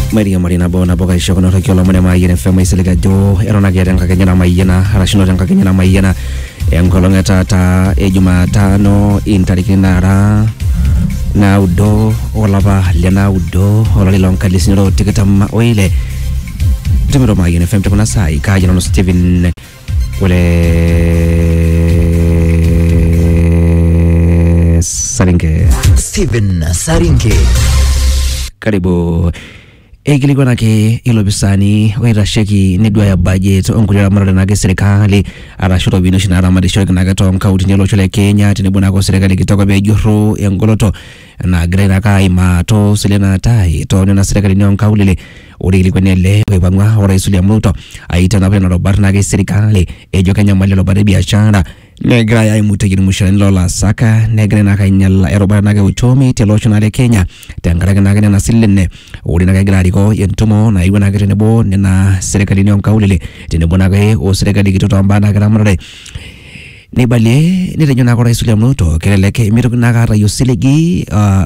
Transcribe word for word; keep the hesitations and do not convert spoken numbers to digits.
Maria Marina Bona Boga Shokono Kyola Mone Mayen F M Siliga Jo Erona Geren Kagenya Mayena Rashino Kagenya Mayena Enkolonga Tata Ejumatano Intarikinara Naudo Olava Lenaudo Olalong Kalisino Tikatam Oile Timuro Mayen F M Tokona Sai Kajano Steven Wale Sarinke Steven Sarinke Karibu Egili ke ilobisani oirasheki nedwa ya budget onkulira marada nage serikali arashuto bino shinara madisho naga ton kaunti nyelo chole Kenya tinibona ko serikali kitoko be juro engoloto na grena kai mato silena tai to na serikali ni onkaulile urili kwenele webangwa ora isuli amuto aita na pena robar nage serikali ejo Kenya malelo bade biashara negra ya imutegiri mushani lola saka negra na kanyala eroba nage uchumi telochonale Kenya tangaraga nage na silene uri nage grariko yentumo na iwe nage tenebo na serikali ni onkaulile tenebo nage o serikali kitoto ambana gramare Nebale ni renyona ko raisuli amuto keleleke imiro naga rayo silegi uh,